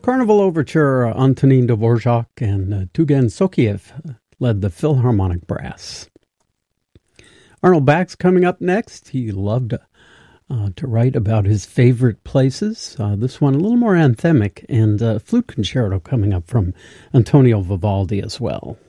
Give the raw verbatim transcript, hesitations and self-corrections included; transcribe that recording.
Carnival Overture, Antonin Dvorak and uh, Tugen Sokiev led the Philharmonic Brass. Arnold Bax coming up next. He loved uh, to write about his favorite places. Uh, this one a little more anthemic, and uh, flute concerto coming up from Antonio Vivaldi as well.